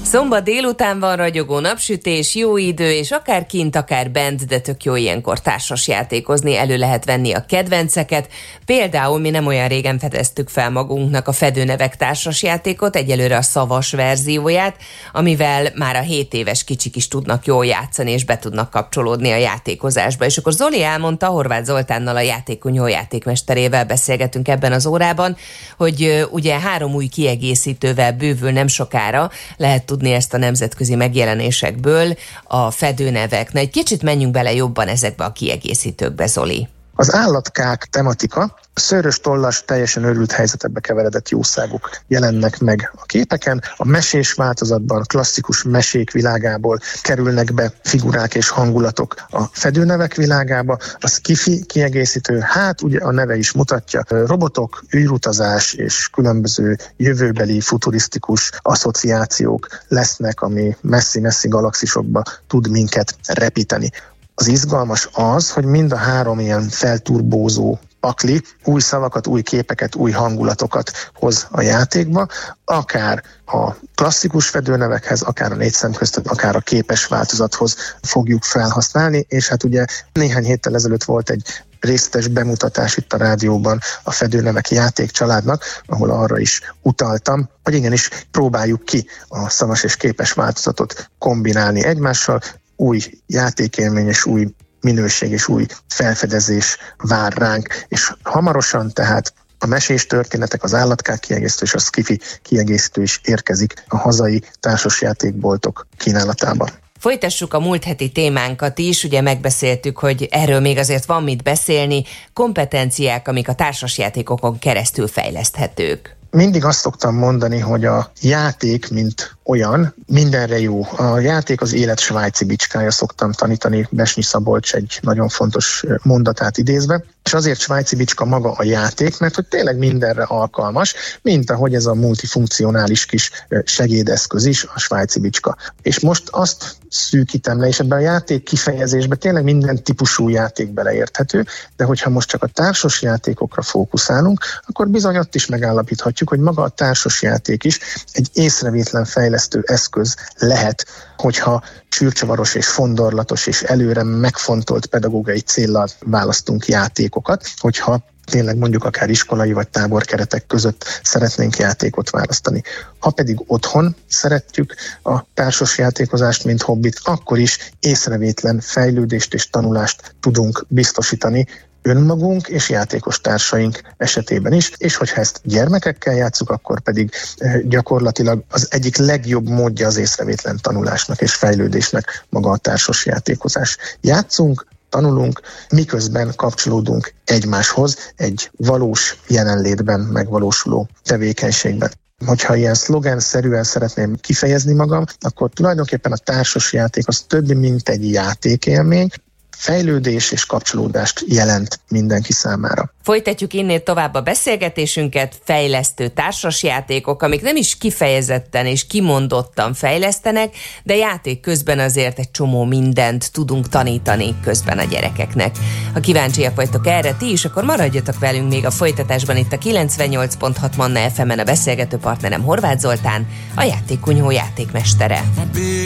Szombat délután van, ragyogó napsütés, jó idő, és akár kint, akár bent, de tök jó ilyenkor társasjátékozni, elő lehet venni a kedvenceket. Például mi nem olyan régen fedeztük fel magunknak a Fedőnevek társasjátékot, egyelőre a szavas verzióját, amivel már a 7 éves kicsik is tudnak jól játszani, és be tudnak kapcsolódni a játékozásba. És akkor Zoli elmondta, Horváth Zoltánnal, a Játékkunyhó játékmesterével beszélgetünk ebben az órában, hogy ugye 3 új kiegészítővel bővül nem sokára, lehet tudni ezt a nemzetközi megjelenésekből a Fedőnevek. Na, egy kicsit menjünk bele jobban ezekbe a kiegészítőkbe, Zoli. Az állatkák tematika, szőrös tollas, teljesen őrült helyzetekbe keveredett jószágok jelennek meg a képeken. A mesés változatban, klasszikus mesék világából kerülnek be figurák és hangulatok a Fedőnevek világába. A skifi kiegészítő, hát ugye a neve is mutatja, robotok, űrutazás és különböző jövőbeli futurisztikus asszociációk lesznek, ami messzi-messzi galaxisokba tud minket repíteni. Az izgalmas az, hogy mind a 3 ilyen felturbózó pakli új szavakat, új képeket, új hangulatokat hoz a játékba, akár a klasszikus fedőnevekhez, akár a 4 szem között, akár a képes változathoz fogjuk felhasználni, és hát ugye néhány héttel ezelőtt volt egy részletes bemutatás itt a rádióban a Fedőnevek játékcsaládnak, ahol arra is utaltam, hogy igenis próbáljuk ki a szavas és képes változatot kombinálni egymással, új játékélmény és új minőség és új felfedezés vár ránk, és hamarosan tehát a mesés történetek, az állatkák kiegészítő és a skifi kiegészítő is érkezik a hazai társasjátékboltok kínálatába. Folytassuk a múlt heti témánkat is, ugye megbeszéltük, hogy erről még azért van mit beszélni, kompetenciák, amik a társasjátékokon keresztül fejleszthetők. Mindig azt szoktam mondani, hogy a játék, mint olyan, mindenre jó. A játék az élet svájci bicskája, szoktam tanítani Besnyi Szabolcs egy nagyon fontos mondatát idézve, és azért svájci bicska maga a játék, mert hogy tényleg mindenre alkalmas, mint ahogy ez a multifunkcionális kis segédeszköz is, a svájci bicska. És most azt szűkítem le, és ebben a játék kifejezésben tényleg minden típusú játék beleérthető, de hogyha most csak a társas játékokra fókuszálunk, akkor bizony ott is megállapíthatjuk, hogy maga a társas játék is egy észrevétlen fejlesztő eszköz lehet, hogyha sűrcsavaros és fondorlatos és előre megfontolt pedagógiai céllal választunk játékokat, hogyha tényleg mondjuk akár iskolai vagy táborkeretek között szeretnénk játékot választani. Ha pedig otthon szeretjük a társas játékozást, mint hobbit, akkor is észrevétlen fejlődést és tanulást tudunk biztosítani önmagunk és játékos társaink esetében is, és hogyha ezt gyermekekkel játszuk, akkor pedig gyakorlatilag az egyik legjobb módja az észrevétlen tanulásnak és fejlődésnek maga a társas játékozás. Játszunk, tanulunk, miközben kapcsolódunk egymáshoz egy valós jelenlétben megvalósuló tevékenységben. Hogyha ilyen szlogenszerűen szeretném kifejezni magam, akkor tulajdonképpen a társas játék az több, mint egy játékélmény, fejlődés és kapcsolódást jelent mindenki számára. Folytatjuk innét tovább a beszélgetésünket, fejlesztő társasjátékok, amik nem is kifejezetten és kimondottan fejlesztenek, de játék közben azért egy csomó mindent tudunk tanítani közben a gyerekeknek. Ha kíváncsiak vagytok erre ti is, akkor maradjatok velünk még a folytatásban itt a 98.6 Manna FM-en. A beszélgető partnerem Horváth Zoltán, a Játékkunyhó játékmestere.